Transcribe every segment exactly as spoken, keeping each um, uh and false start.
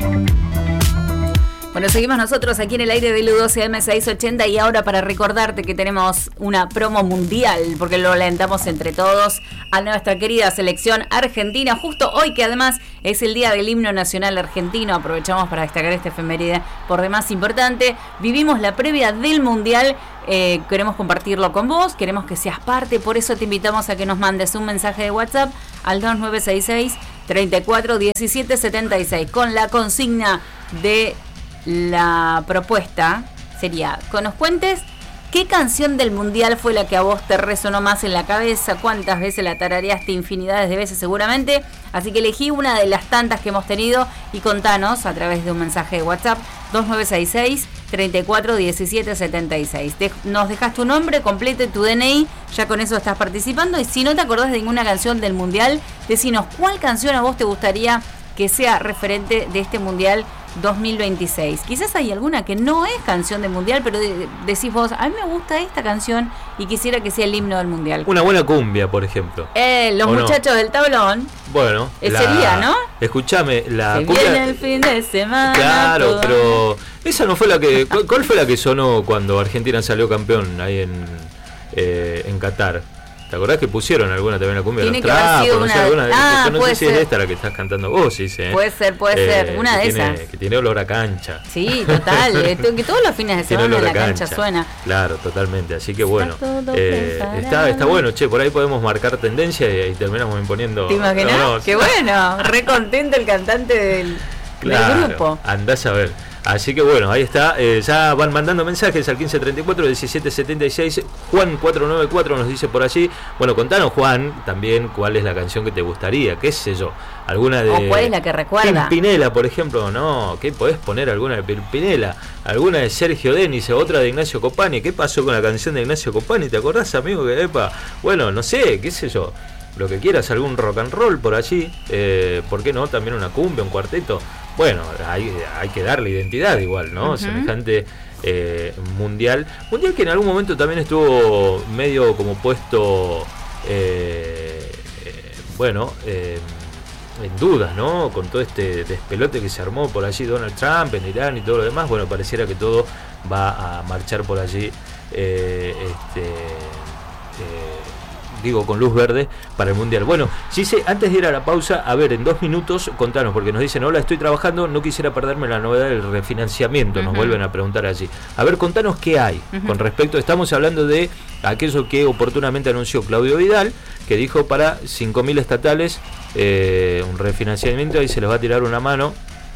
Bueno, seguimos nosotros aquí en el aire del U doce M seiscientos ochenta y ahora para recordarte que tenemos una promo mundial, porque lo alentamos entre todos a nuestra querida selección argentina, justo hoy que además es el día del himno nacional argentino. Aprovechamos para destacar esta efeméride por demás importante. Vivimos la previa del mundial, eh, queremos compartirlo con vos, queremos que seas parte, por eso te invitamos a que nos mandes un mensaje de WhatsApp al dos nueve seis seis, treinta y cuatro, diecisiete setenta y seis con la consigna de la propuesta. Sería que nos cuentes qué canción del mundial fue la que a vos te resonó más en la cabeza, cuántas veces la tarareaste, infinidades de veces seguramente, así que elegí una de las tantas que hemos tenido y contanos a través de un mensaje de WhatsApp dos nueve seis seis, treinta y cuatro, diecisiete setenta y seis. De- nos dejas tu nombre completo y tu D N I, ya con eso estás participando, y si no te acordás de ninguna canción del mundial, decinos cuál canción a vos te gustaría que sea referente de este mundial dos mil veintiséis. Quizás hay alguna que no es canción del mundial, pero de, decís vos, a mí me gusta esta canción y quisiera que sea el himno del mundial. Una buena cumbia, por ejemplo. Eh, los muchachos no? del tablón. Bueno, ese la, día, ¿no? Escuchame, la Se cumbia. Viene el fin de semana. Claro, todo. pero esa no fue la que. ¿Cuál fue la que sonó cuando Argentina salió campeón ahí en eh, en Qatar? ¿Te acordás que pusieron alguna también la cumbia? Tiene los que haber sido trapos, una no sé, alguna de- de- Ah, yo no puede sé si es ser. esta la que estás cantando vos, sí, sí. Puede ser, puede Eh, ser, una de que tiene- esas. Que tiene olor a cancha. Sí, total, esto- que todos los fines de Tiene semana olor la a cancha cancha. suena. Claro, totalmente. Así que bueno, todo eh, preparado. está, está bueno, che, por ahí podemos marcar tendencia y, y terminamos imponiendo. ¿Te imaginas? No, no, Qué bueno, re contento el cantante del, claro, del grupo. Andás a ver. Así que bueno, ahí está, eh, ya van mandando mensajes al quince treinta y cuatro, diecisiete setenta y seis. Juan cuatro nueve cuatro nos dice por allí. Bueno, contanos, Juan, también cuál es la canción que te gustaría, qué sé yo, alguna de... O cuál es la que recuerda. Pimpinela, por ejemplo, no, ¿qué podés poner? Alguna de Pimpinela, alguna de Sergio Denis, otra de Ignacio Copani. ¿Qué pasó con la canción de Ignacio Copani? ¿Te acordás, amigo? Que epa, bueno, no sé, qué sé yo, lo que quieras, algún rock and roll por allí, eh, ¿por qué no? También una cumbia, un cuarteto. Bueno, hay, hay que darle identidad igual, ¿no? Uh-huh. Semejante eh, mundial. Mundial que en algún momento también estuvo medio como puesto, eh, eh, bueno, eh, en dudas, ¿no? Con todo este despelote que se armó por allí Donald Trump en Irán y todo lo demás. Bueno, pareciera que todo va a marchar por allí, eh, este... Eh, digo, con luz verde para el mundial. Bueno, Gise, antes de ir a la pausa, a ver, en dos minutos, contanos, porque nos dicen, hola, estoy trabajando, no quisiera perderme la novedad del refinanciamiento, nos uh-huh. vuelven a preguntar allí. A ver, contanos qué hay uh-huh. con respecto, estamos hablando de aquello que oportunamente anunció Claudio Vidal, que dijo para cinco mil estatales, eh, un refinanciamiento, y se les va a tirar una mano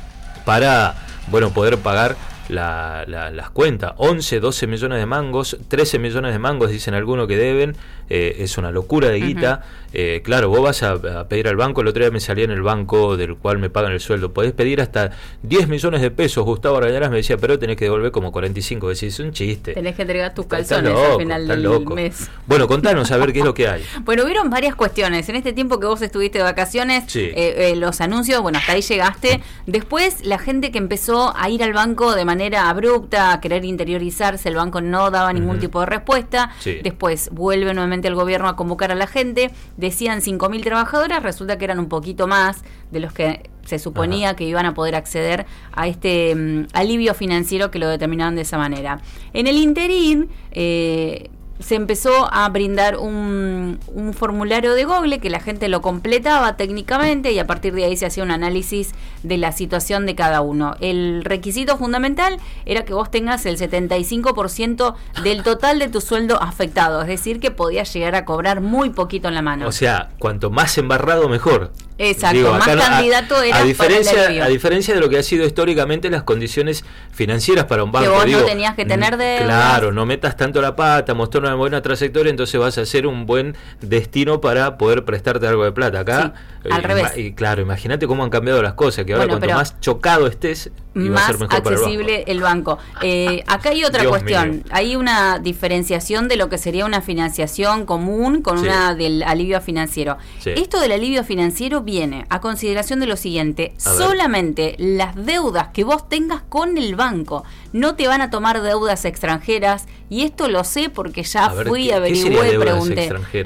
para, bueno, poder pagar La, la, las cuentas, once, doce millones de mangos, trece millones de mangos dicen algunos que deben, eh, es una locura de guita. Uh-huh. eh, claro, vos vas a, a pedir al banco, el otro día me salía en el banco del cual me pagan el sueldo, podés pedir hasta diez millones de pesos. Gustavo Arañaraz me decía, pero tenés que devolver como cuarenta y cinco, decís, es un chiste. Tenés que entregar tus calzones loco, al final del loco. mes. Bueno, contanos a ver qué es lo que hay. Bueno, hubieron varias cuestiones, en este tiempo que vos estuviste de vacaciones, sí. eh, eh, los anuncios, bueno, hasta ahí llegaste, después la gente que empezó a ir al banco de manera abrupta, a querer interiorizarse, el banco no daba ningún uh-huh. tipo de respuesta, sí. después vuelve nuevamente el gobierno a convocar a la gente, decían cinco mil trabajadoras, resulta que eran un poquito más de los que se suponía Ajá. que iban a poder acceder a este um, alivio financiero que lo determinaban de esa manera. En el interín, eh, se empezó a brindar un, un formulario de Google que la gente lo completaba técnicamente y a partir de ahí se hacía un análisis de la situación de cada uno. El requisito fundamental era que vos tengas el setenta y cinco por ciento del total de tu sueldo afectado, es decir, que podías llegar a cobrar muy poquito en la mano. O sea, cuanto más embarrado mejor. Exacto, Digo, más acá, candidato a, era a diferencia, para el alivio. A diferencia de lo que ha sido históricamente las condiciones financieras para un banco. Que vos digo, no tenías que tener deudas. Claro, no metas tanto la pata, mostrar una buena trayectoria, entonces vas a ser un buen destino para poder prestarte algo de plata. Acá, sí, al eh, revés. Y claro, imagínate cómo han cambiado las cosas, que ahora bueno, cuanto más chocado estés, iba más a ser mejor accesible para el banco. el banco. Eh, acá hay otra Dios cuestión. mío. Hay una diferenciación de lo que sería una financiación común con sí. una del alivio financiero. Sí. Esto del alivio financiero viene a consideración de lo siguiente: a solamente ver. Las deudas que vos tengas con el banco. No te van a tomar deudas extranjeras, y esto lo sé porque ya a ver, fui, ¿qué, averigüé, ¿qué sería deudas pregunté. extranjeras?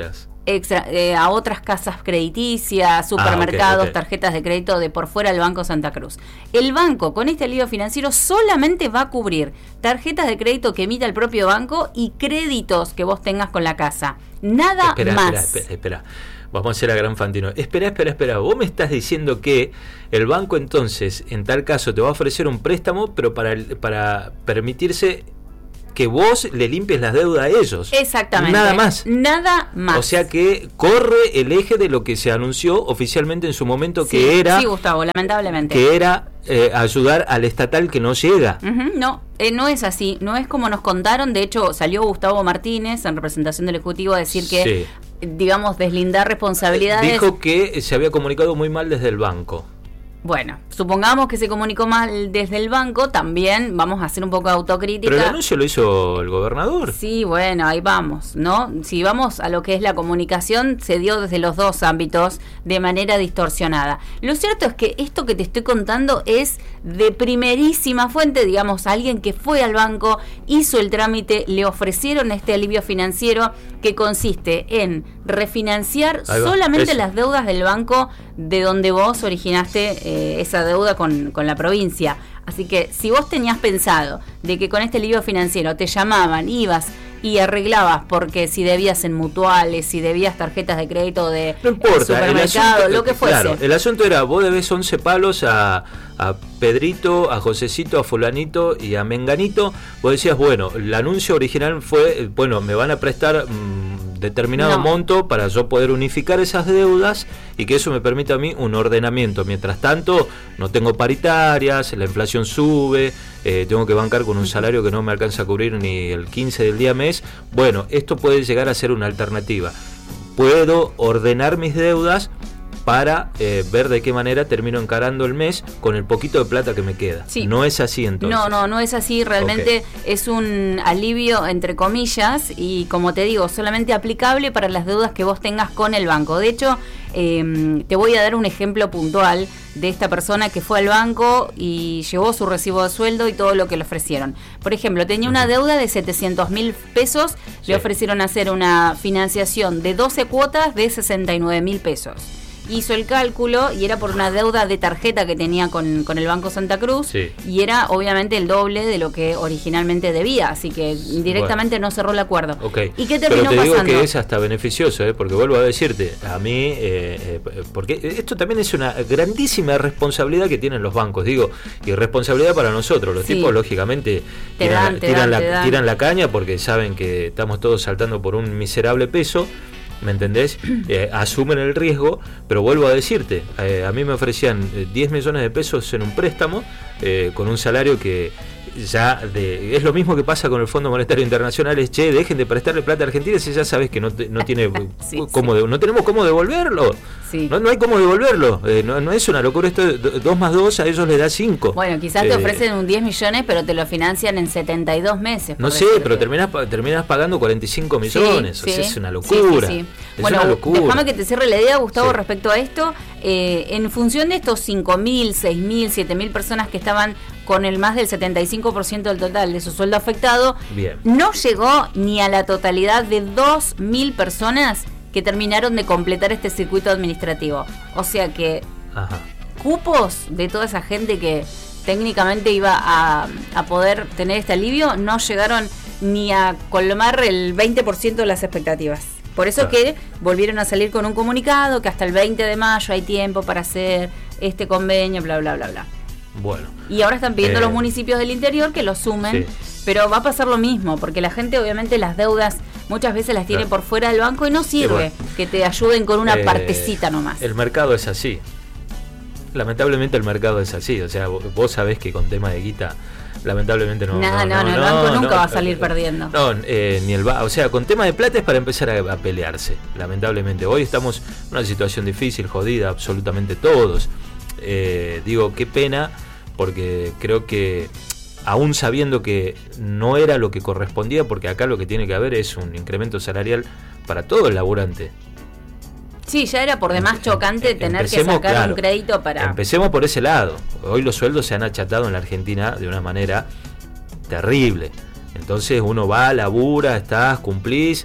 extra, eh, a otras casas crediticias, supermercados, ah, okay, okay. tarjetas de crédito de por fuera del Banco Santa Cruz. El banco con este alivio financiero solamente va a cubrir tarjetas de crédito que emita el propio banco y créditos que vos tengas con la casa. Nada espera, más. Espera, espera, espera. Vamos a hacer a gran Fantino. Espera, espera, espera. Vos me estás diciendo que el banco entonces, en tal caso, te va a ofrecer un préstamo, pero para, para permitirse que vos le limpies las deudas a ellos. Exactamente. Nada más. Nada más. O sea que corre el eje de lo que se anunció oficialmente en su momento, sí, que era... Sí, Gustavo, lamentablemente. Que era eh, ayudar al estatal que no llega. Uh-huh, no, eh, no es así. No es como nos contaron. De hecho, salió Gustavo Martínez, en representación del Ejecutivo, a decir que, sí. digamos, deslindar responsabilidades. Dijo que se había comunicado muy mal desde el banco. Bueno, supongamos que se comunicó mal desde el banco, también vamos a hacer un poco de autocrítica. Pero el anuncio lo hizo el gobernador. Sí, bueno, ahí vamos, ¿no? Si vamos a lo que es la comunicación, se dio desde los dos ámbitos de manera distorsionada. Lo cierto es que esto que te estoy contando es de primerísima fuente, digamos, alguien que fue al banco, hizo el trámite, le ofrecieron este alivio financiero que consiste en refinanciar solamente las deudas del banco de donde vos originaste eh, esa deuda con, con la provincia. Así que si vos tenías pensado de que con este alivio financiero te llamaban, ibas y arreglabas porque si debías en mutuales, si debías tarjetas de crédito de no importa, supermercado, asunto, lo que fuese. Claro, el asunto era, vos debés once palos a, a Pedrito, a Josecito, a Fulanito y a Menganito. Vos decías, bueno, el anuncio original fue, bueno, me van a prestar mmm, determinado no. monto para yo poder unificar esas deudas y que eso me permita a mí un ordenamiento. Mientras tanto, no tengo paritarias, la inflación sube, eh, tengo que bancar con un salario que no me alcanza a cubrir ni el quince del día mes. Bueno, esto puede llegar a ser una alternativa. Puedo ordenar mis deudas para eh, ver de qué manera termino encarando el mes con el poquito de plata que me queda. Sí. No es así entonces. No, no, no es así. Realmente okay. es un alivio entre comillas y, como te digo, solamente aplicable para las deudas que vos tengas con el banco. De hecho, eh, te voy a dar un ejemplo puntual de esta persona que fue al banco y llevó su recibo de sueldo y todo lo que le ofrecieron. Por ejemplo, tenía una deuda de setecientos mil pesos, sí. Le ofrecieron hacer una financiación de doce cuotas de sesenta y nueve mil pesos. Hizo el cálculo y era por una deuda de tarjeta que tenía con, con el Banco Santa Cruz, sí. Y era obviamente el doble de lo que originalmente debía, así que directamente bueno. no cerró el acuerdo. Okay. ¿Y qué terminó Pero te pasando? Digo que es hasta beneficioso, ¿eh? Porque vuelvo a decirte, a mí, eh, eh, porque esto también es una grandísima responsabilidad que tienen los bancos, digo, y responsabilidad para nosotros, los sí. tipos lógicamente te tiran, dan, te tiran, dan, la, te dan. tiran la caña porque saben que estamos todos saltando por un miserable peso. ¿Me entendés? Eh, asumen el riesgo, pero vuelvo a decirte, eh, a mí me ofrecían diez millones de pesos en un préstamo eh, con un salario que ya de, es lo mismo que pasa con el Fondo Monetario Internacional, es, che, dejen de prestarle plata a Argentina si ya sabes que no, te, no tiene sí, cómo sí. De, no tenemos cómo devolverlo. Sí. No, no hay cómo devolverlo. Eh, no, no es una locura esto, dos más dos a ellos les da cinco. Bueno, quizás eh, te ofrecen un diez millones, pero te lo financian en setenta y dos meses. No sé, decirte. Pero terminás, terminás pagando cuarenta y cinco millones. Sí, o sea, sí. Es una locura. Sí, sí, sí. Es bueno, una locura. Déjame que te cierre la idea, Gustavo, sí. respecto a esto. Eh, en función de estos cinco mil, seis mil, siete mil personas que estaban con el más del setenta y cinco por ciento del total de su sueldo afectado, bien. No llegó ni a la totalidad de dos mil personas que terminaron de completar este circuito administrativo. O sea que Ajá. cupos de toda esa gente que técnicamente iba a, a poder tener este alivio no llegaron ni a colmar el veinte por ciento de las expectativas. Por eso claro. que volvieron a salir con un comunicado que hasta el veinte de mayo hay tiempo para hacer este convenio, bla, bla, bla, bla. Bueno. Y ahora están pidiendo eh, los municipios del interior que lo sumen, sí. pero va a pasar lo mismo, porque la gente obviamente las deudas muchas veces las tiene claro. por fuera del banco y no sirve bueno, que te ayuden con una eh, partecita nomás. El mercado es así. Lamentablemente el mercado es así. O sea, vos sabés que con tema de guita, lamentablemente no. Nah, no, no, no, el banco no, nunca no, va a salir no, perdiendo. No, eh, ni el ba- o sea, con tema de plata es para empezar a, a pelearse. Lamentablemente. Hoy estamos en una situación difícil, jodida, absolutamente todos. Eh, digo, qué pena, porque creo que aún sabiendo que no era lo que correspondía, porque acá lo que tiene que haber es un incremento salarial para todo el laburante. Sí, ya era por demás chocante tener empecemos, que sacar claro, un crédito para... Empecemos por ese lado. Hoy los sueldos se han achatado en la Argentina de una manera terrible. Entonces uno va, labura, estás, cumplís,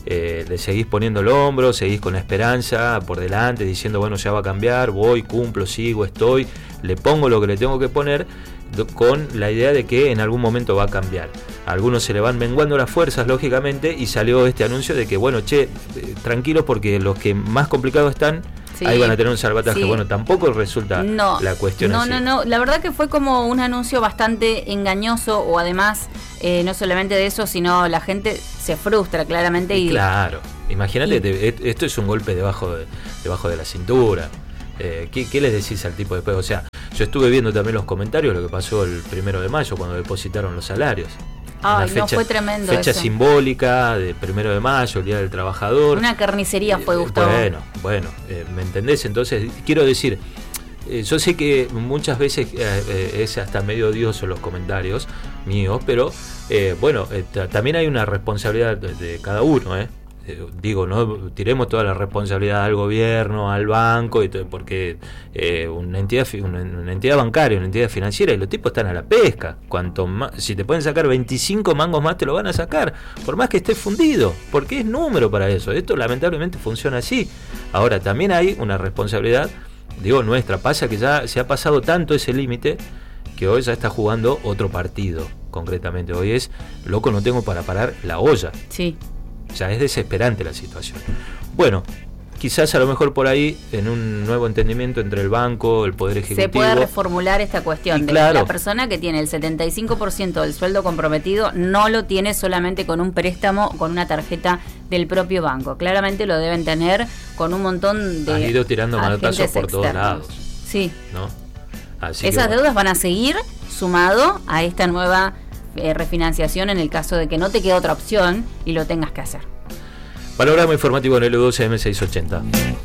eh, le seguís poniendo el hombro, seguís con la esperanza por delante, diciendo, bueno, ya va a cambiar, voy, cumplo, sigo, estoy, le pongo lo que le tengo que poner, con la idea de que en algún momento va a cambiar. A algunos se le van menguando las fuerzas, lógicamente, y salió este anuncio de que, bueno, che, eh, tranquilos porque los que más complicados están, sí, ahí van a tener un salvataje. Sí. Bueno, tampoco resulta no, la cuestión no, así. No, no, no, la verdad que fue como un anuncio bastante engañoso, o además, eh, no solamente de eso, sino la gente se frustra claramente. Y, claro, imagínate, y, esto es un golpe debajo de, debajo de la cintura. Eh, ¿qué, ¿Qué les decís al tipo después? O sea, yo estuve viendo también los comentarios, lo que pasó el primero de mayo cuando depositaron los salarios. Ay, fecha, no, fue tremendo fecha eso. simbólica de primero de mayo, el Día del Trabajador. Una carnicería fue, Gustavo. Bueno, bueno, eh, ¿me entendés? Entonces, quiero decir, eh, yo sé que muchas veces eh, es hasta medio odioso los comentarios míos, pero eh, bueno, eh, t- también hay una responsabilidad de, de cada uno, ¿eh? Digo, no tiremos toda la responsabilidad al gobierno, al banco, y todo, porque eh, una entidad una, una entidad bancaria, una entidad financiera, y los tipos están a la pesca. Cuanto más, si te pueden sacar veinticinco mangos más, te lo van a sacar, por más que esté fundido, porque es número para eso. Esto lamentablemente funciona así. Ahora, también hay una responsabilidad, digo, nuestra. Pasa que ya se ha pasado tanto ese límite que hoy ya está jugando otro partido, concretamente. Hoy es, loco, no tengo para parar la olla. Sí. Ya es desesperante la situación. Bueno, quizás a lo mejor por ahí, en un nuevo entendimiento entre el banco, el Poder Ejecutivo, se puede reformular esta cuestión de claro, que la persona que tiene el setenta y cinco por ciento del sueldo comprometido no lo tiene solamente con un préstamo o con una tarjeta del propio banco. Claramente lo deben tener con un montón de... Ha ido tirando manotazos por todos lados. Sí. ¿No? Así Esas que, deudas van a seguir sumado a esta nueva eh, refinanciación en el caso de que no te quede otra opción y lo tengas que hacer. Panorama informativo en el U doce M seiscientos ochenta.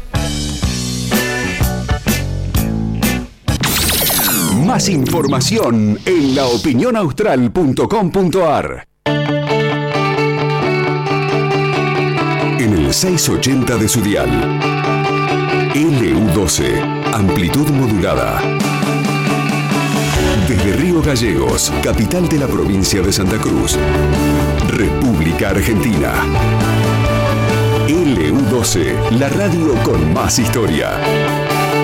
Más información en la opinión austral punto com punto a r. En el seiscientos ochenta de su dial. L U doce, amplitud modulada. Desde Río Gallegos, capital de la provincia de Santa Cruz, República Argentina. L U doce, la radio con más historia.